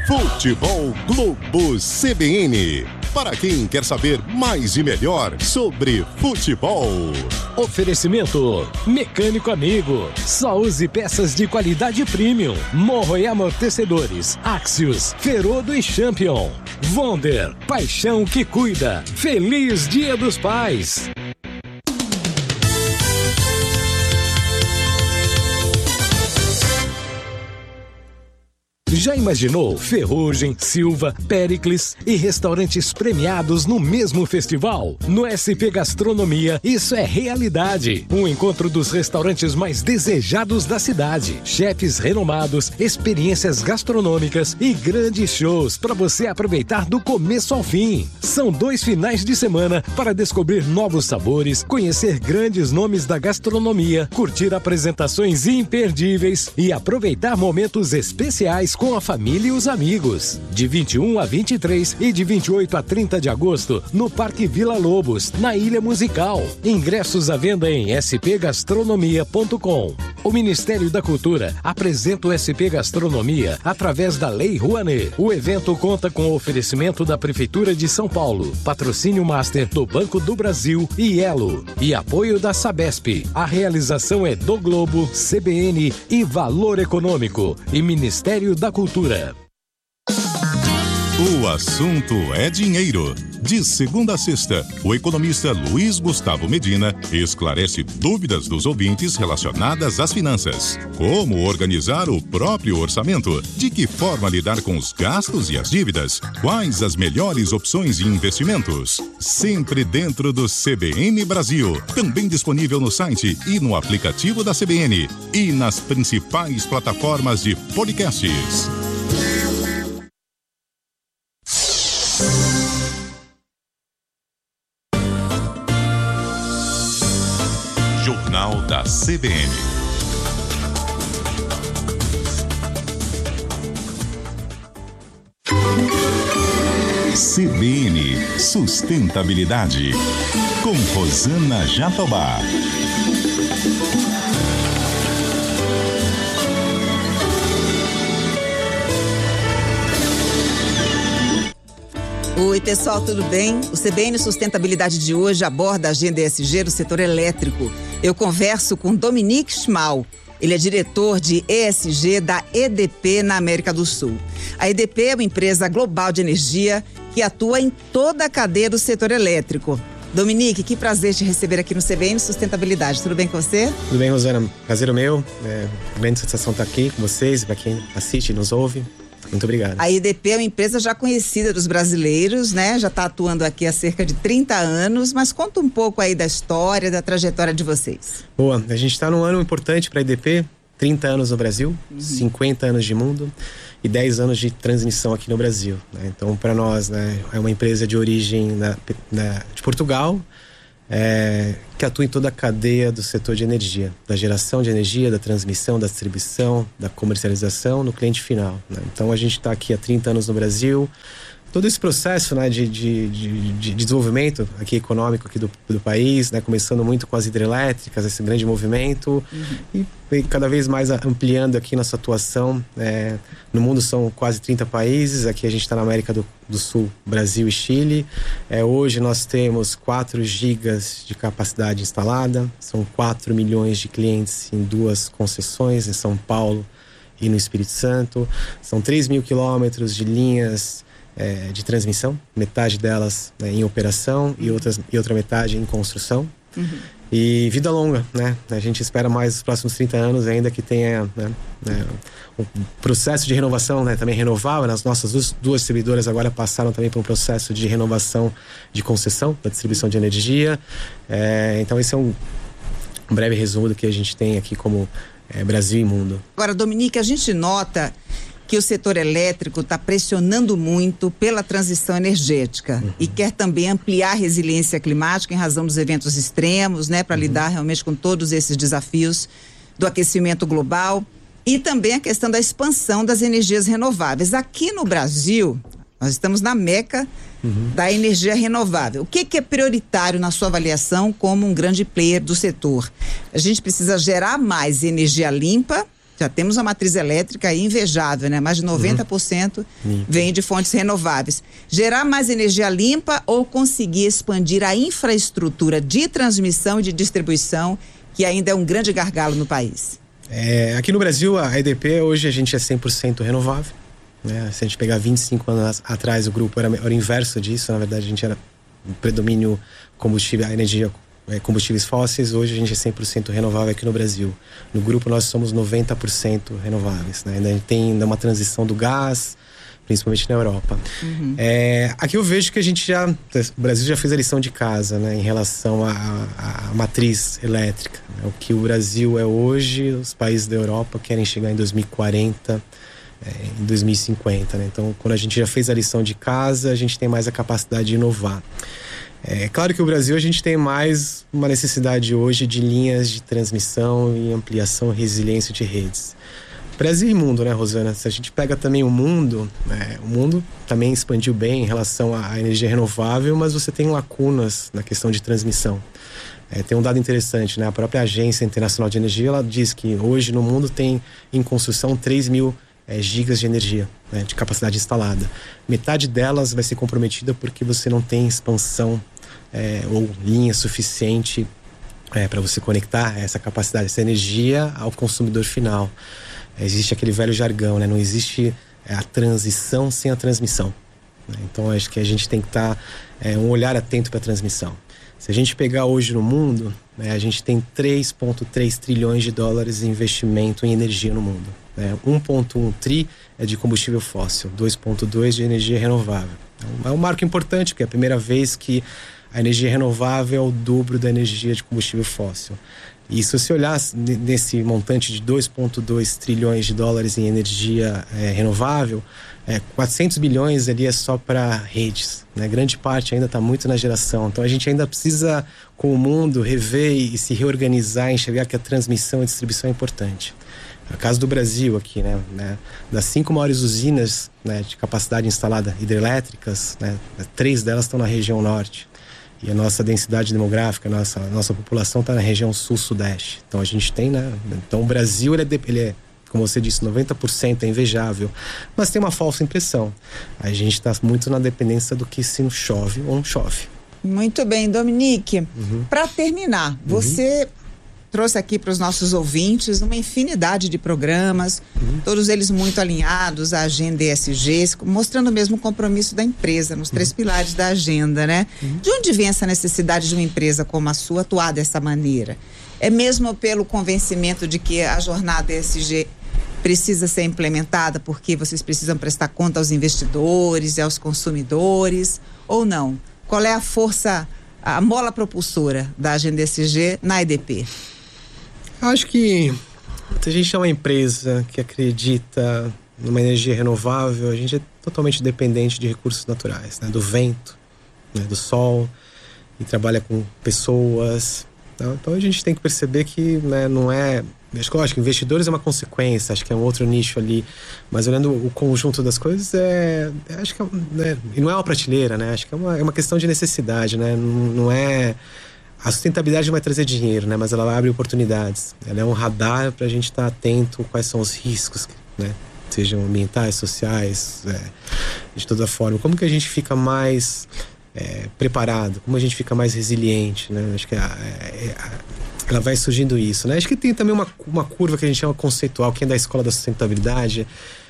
Futebol Globo CBN. Para quem quer saber mais e melhor sobre futebol. Oferecimento Mecânico Amigo. Só use peças de qualidade premium. Morro e amortecedores. Axios, Ferodo e Champion. Wonder, paixão que cuida. Feliz Dia dos Pais. Já imaginou Ferrugem, Silva, Péricles e restaurantes premiados no mesmo festival? No SP Gastronomia, isso é realidade. Um encontro dos restaurantes mais desejados da cidade. Chefes renomados, experiências gastronômicas e grandes shows para você aproveitar do começo ao fim. São 2 finais de semana para descobrir novos sabores, conhecer grandes nomes da gastronomia, curtir apresentações imperdíveis e aproveitar momentos especiais com a família e os amigos. De 21 a 23 e de 28 a 30 de agosto, no Parque Vila Lobos, na Ilha Musical. Ingressos à venda em spgastronomia.com. O Ministério da Cultura apresenta o SP Gastronomia através da Lei Rouanet. O evento conta com o oferecimento da Prefeitura de São Paulo, patrocínio master do Banco do Brasil e Elo, e apoio da Sabesp. A realização é do Globo, CBN e Valor Econômico e Ministério da Cultura. O assunto é dinheiro. De segunda a sexta, o economista Luiz Gustavo Medina esclarece dúvidas dos ouvintes relacionadas às finanças. Como organizar o próprio orçamento? De que forma lidar com os gastos e as dívidas? Quais as melhores opções de investimentos? Sempre dentro do CBN Brasil. Também disponível no site e no aplicativo da CBN. E nas principais plataformas de podcasts. Jornal da CBN. CBN Sustentabilidade, com Rosana Jatobá. Oi, pessoal, tudo bem? O CBN Sustentabilidade de hoje aborda a agenda ESG do setor elétrico. Eu converso com Dominique Schmal. Ele é diretor de ESG da EDP na América do Sul. A EDP é uma empresa global de energia que atua em toda a cadeia do setor elétrico. Dominique, que prazer te receber aqui no CBN Sustentabilidade. Tudo bem com você? Tudo bem, Rosana. Prazer é meu. Grande satisfação estar aqui com vocês, para quem assiste e nos ouve. Muito obrigado. A EDP é uma empresa já conhecida dos brasileiros, né? Já está atuando aqui há cerca de 30 anos, mas conta um pouco aí da história, da trajetória de vocês. Boa, a gente está num ano importante para a EDP, 30 anos no Brasil, 50 anos de mundo e 10 anos de transmissão aqui no Brasil, né? Então, para nós, né, é uma empresa de origem de Portugal, que atua em toda a cadeia do setor de energia, da geração de energia, da transmissão, da distribuição, da comercialização no cliente final, né? Então a gente está aqui há 30 anos no Brasil. Todo esse processo, né, de desenvolvimento aqui econômico aqui do país, né, começando muito com as hidrelétricas, esse grande movimento, e cada vez mais ampliando aqui nossa atuação. No mundo são quase 30 países, aqui a gente está na América do Sul, Brasil e Chile. Hoje nós temos 4 gigas de capacidade instalada, são 4 milhões de clientes em 2 concessões, em São Paulo e no Espírito Santo. São 3 mil quilômetros de linhas de transmissão, metade delas, né, em operação e outra metade em construção. E vida longa, né? A gente espera mais os próximos 30 anos ainda que tenha, né, um processo de renovação, né, também renovável. As nossas duas distribuidoras agora passaram também por um processo de renovação de concessão da distribuição de energia. Então esse é um breve resumo do que a gente tem aqui como Brasil e mundo. Agora, Dominique, a gente nota que o setor elétrico está pressionando muito pela transição energética e quer também ampliar a resiliência climática em razão dos eventos extremos, né, para lidar realmente com todos esses desafios do aquecimento global e também a questão da expansão das energias renováveis. Aqui no Brasil, nós estamos na meca da energia renovável. O que é prioritário na sua avaliação como um grande player do setor? A gente precisa gerar mais energia limpa Já temos uma matriz elétrica invejável, né? Mais de 90% vem de fontes renováveis. Gerar mais energia limpa ou conseguir expandir a infraestrutura de transmissão e de distribuição, que ainda é um grande gargalo no país? Aqui no Brasil, a EDP, hoje a gente é 100% renovável, né? Se a gente pegar 25 anos atrás, o grupo era o inverso disso. Na verdade, a gente era um predomínio combustível, a energia, combustíveis fósseis. Hoje a gente é 100% renovável aqui no Brasil. No grupo nós somos 90% renováveis, né? Ainda tem uma transição do gás, principalmente na Europa. Aqui eu vejo que o Brasil já fez a lição de casa, né, em relação à matriz elétrica, né? O que o Brasil é hoje, os países da Europa querem chegar em 2040, em 2050, né? Então, quando a gente já fez a lição de casa, a gente tem mais a capacidade de inovar. É claro que o Brasil, a gente tem mais uma necessidade hoje de linhas de transmissão e ampliação e resiliência de redes. Brasil e mundo, né, Rosana? Se a gente pega também o mundo também expandiu bem em relação à energia renovável, mas você tem lacunas na questão de transmissão. Tem um dado interessante, né? A própria Agência Internacional de Energia, ela diz que hoje no mundo tem em construção 3 mil gigas de energia, né, de capacidade instalada. Metade delas vai ser comprometida porque você não tem expansão ou linha suficiente para você conectar essa capacidade, essa energia ao consumidor final. Existe aquele velho jargão, né? Não existe a transição sem a transmissão, né? Então acho que a gente tem que estar um olhar atento para a transmissão. Se a gente pegar hoje no mundo, né, a gente tem 3,3 trilhões de dólares em investimento em energia no mundo, né? 1,1 tri é de combustível fóssil, 2,2 de energia renovável. Então, é um marco importante, porque é a primeira vez que a energia renovável é o dobro da energia de combustível fóssil. E se você olhar nesse montante de 2,2 trilhões de dólares em energia renovável, 400 bilhões ali é só para redes, né? Grande parte ainda está muito na geração. Então a gente ainda precisa, com o mundo, rever e se reorganizar, enxergar que a transmissão e distribuição é importante. No caso do Brasil aqui, né, das 5 maiores usinas, né, de capacidade instalada hidrelétricas, né, 3 delas estão na região norte. E a nossa densidade demográfica, a nossa população está na região sul-sudeste. Então a gente tem, né? Então o Brasil, ele é, como você disse, 90% é invejável. Mas tem uma falsa impressão. A gente está muito na dependência do que se chove ou não chove. Muito bem, Dominique. Para terminar, você trouxe aqui para os nossos ouvintes uma infinidade de programas, todos eles muito alinhados à agenda ESG, mostrando mesmo o compromisso da empresa nos 3 pilares da agenda, né? De onde vem essa necessidade de uma empresa como a sua atuar dessa maneira? É mesmo pelo convencimento de que a jornada ESG precisa ser implementada porque vocês precisam prestar conta aos investidores e aos consumidores, ou não? Qual é a força, a mola propulsora da agenda ESG na EDP? Acho que se a gente é uma empresa que acredita numa energia renovável, a gente é totalmente dependente de recursos naturais, né? Do vento, né? Do sol, e trabalha com pessoas. Então a gente tem que perceber que, né, não é... Acho que investidores é uma consequência, acho que é um outro nicho ali, mas olhando o conjunto das coisas, acho que né, e não é uma prateleira, né? Acho que é uma questão de necessidade, né? Não é... A sustentabilidade não vai trazer dinheiro, né? Mas ela abre oportunidades. Ela é um radar para a gente estar atento quais são os riscos, né? Sejam ambientais, sociais, de toda forma. Como que a gente fica mais preparado? Como a gente fica mais resiliente, né? Acho que ela vai surgindo isso, né? Acho que tem também uma curva que a gente chama conceitual. Quem é da escola da sustentabilidade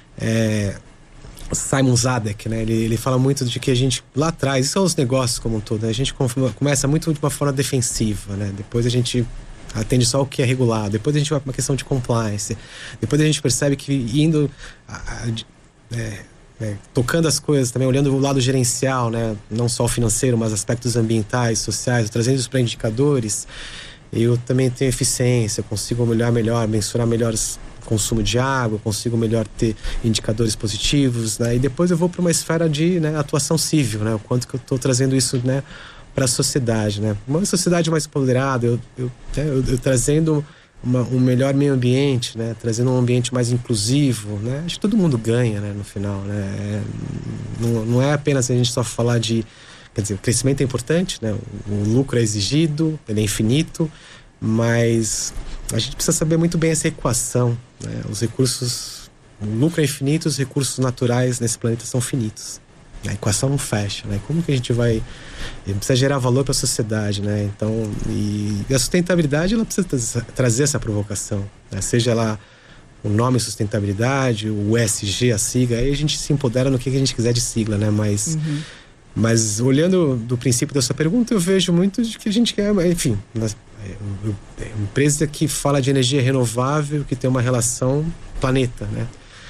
Simon Zadek, né? Ele fala muito de que a gente, lá atrás, isso são os negócios como um todo, né? A gente começa muito de uma forma defensiva, né? Depois a gente atende só o que é regulado, depois a gente vai para uma questão de compliance, depois a gente percebe que indo tocando as coisas também, olhando o lado gerencial, né? Não só o financeiro, mas aspectos ambientais, sociais, trazendo isso para indicadores, eu também tenho eficiência, consigo olhar melhor, mensurar melhores consumo de água, consigo melhor ter indicadores positivos, né? E depois eu vou para uma esfera de, né, atuação civil, né? O quanto que eu estou trazendo isso, né, para a sociedade, né? Uma sociedade mais empoderada, eu trazendo um melhor meio ambiente, né? Trazendo um ambiente mais inclusivo, né? Acho que todo mundo ganha, né, no final, né? Não é apenas a gente só falar de... Quer dizer, o crescimento é importante, né? O lucro é exigido, ele é infinito, mas a gente precisa saber muito bem essa equação, né? Os recursos, o lucro é infinito, os recursos naturais nesse planeta são finitos. A equação não fecha, né? Como que a gente vai... precisa gerar valor para a sociedade, né? Então, e a sustentabilidade, ela precisa trazer essa provocação, né? Seja lá o nome sustentabilidade, o ESG, a sigla, aí a gente se empodera no que a gente quiser de sigla, né? Mas olhando do princípio dessa pergunta, eu vejo muito de que a gente quer, enfim, empresa que fala de energia renovável, que tem uma relação planeta, né?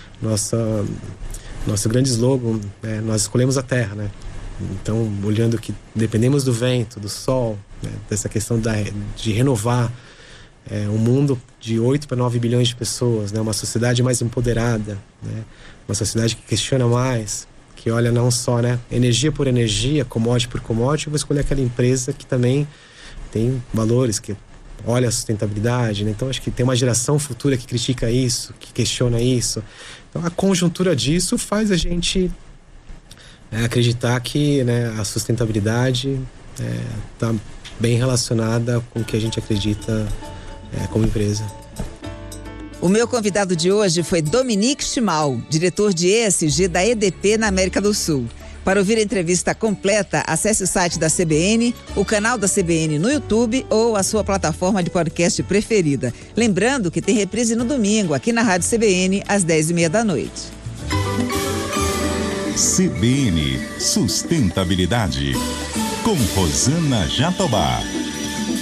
Nosso grande slogan, né? Nós escolhemos a Terra, né? Então, olhando que dependemos do vento, do sol, né? Dessa questão de renovar um mundo de 8 para 9 bilhões de pessoas, né? Uma sociedade mais empoderada, né? Uma sociedade que questiona mais, que olha não só, né, energia por energia, commodity por commodity, eu vou escolher aquela empresa que também tem valores, que olha a sustentabilidade, né? Então acho que tem uma geração futura que critica isso, que questiona isso. Então a conjuntura disso faz a gente acreditar que, né, a sustentabilidade está bem relacionada com o que a gente acredita como empresa. O meu convidado de hoje foi Dominique Chimal, diretor de ESG da EDP na América do Sul. Para ouvir a entrevista completa, acesse o site da CBN, o canal da CBN no YouTube ou a sua plataforma de podcast preferida. Lembrando que tem reprise no domingo, aqui na Rádio CBN, às 10h30 da noite. CBN Sustentabilidade, com Rosana Jatobá.